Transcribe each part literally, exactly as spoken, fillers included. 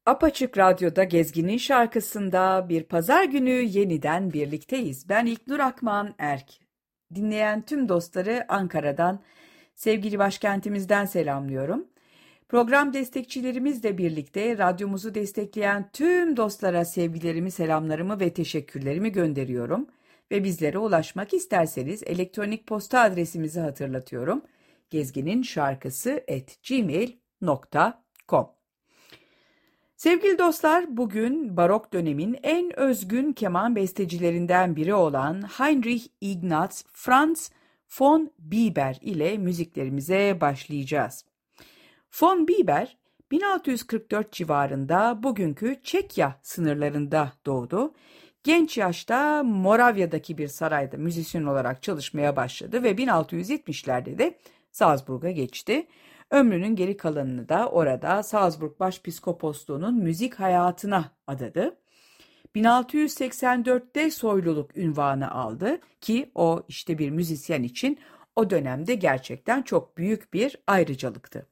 Apaçık Radyo'da Gezgin'in şarkısında bir pazar günü yeniden birlikteyiz. Ben İlknur Akman Erk. Dinleyen tüm dostları Ankara'dan, sevgili başkentimizden selamlıyorum. Program destekçilerimizle birlikte radyomuzu destekleyen tüm dostlara sevgilerimi, selamlarımı ve teşekkürlerimi gönderiyorum. Ve bizlere ulaşmak isterseniz elektronik posta adresimizi hatırlatıyorum. gezginin şarkısı at gmail nokta com. Sevgili dostlar, bugün barok dönemin en özgün keman bestecilerinden biri olan Heinrich Ignaz Franz von Bieber ile müziklerimize başlayacağız. Von Bieber, bin altı yüz kırk dört civarında bugünkü Çekya sınırlarında doğdu. Genç yaşta Moravya'daki bir sarayda müzisyen olarak çalışmaya başladı ve bin altı yüz yetmişlerde de Salzburg'a geçti. Ömrünün geri kalanını da orada Salzburg Başpiskoposluğu'nun müzik hayatına adadı. bin altı yüz seksen dörtte soyluluk unvanı aldı ki o işte bir müzisyen için o dönemde gerçekten çok büyük bir ayrıcalıktı.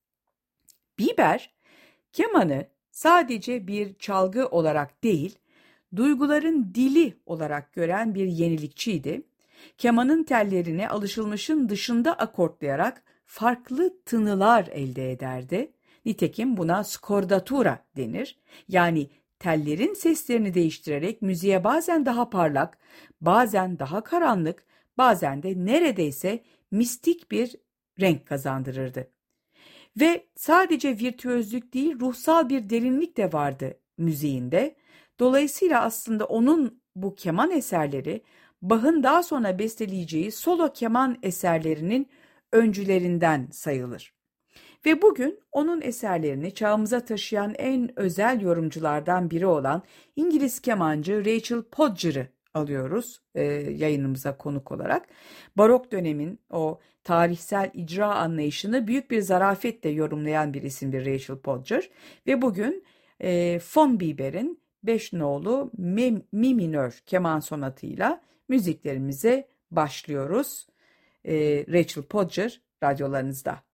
Bieber, kemanı sadece bir çalgı olarak değil, duyguların dili olarak gören bir yenilikçiydi. Kemanın tellerini alışılmışın dışında akortlayarak farklı tınılar elde ederdi. Nitekim buna skordatura denir. Yani tellerin seslerini değiştirerek müziğe bazen daha parlak, bazen daha karanlık, bazen de neredeyse mistik bir renk kazandırırdı. Ve sadece virtüözlük değil, ruhsal bir derinlik de vardı müziğinde. Dolayısıyla aslında onun bu keman eserleri, Bach'ın daha sonra besteleyeceği solo keman eserlerinin öncülerinden sayılır. Ve bugün onun eserlerini çağımıza taşıyan en özel yorumculardan biri olan İngiliz kemancı Rachel Podger'ı alıyoruz e, yayınımıza konuk olarak. Barok dönemin o tarihsel icra anlayışını büyük bir zarafetle yorumlayan bir isimdir Rachel Podger. Ve bugün e, Von Bieber'in beş nolu mi, mi minör keman sonatıyla müziklerimize başlıyoruz. E, Rachel Podger radyolarınızda.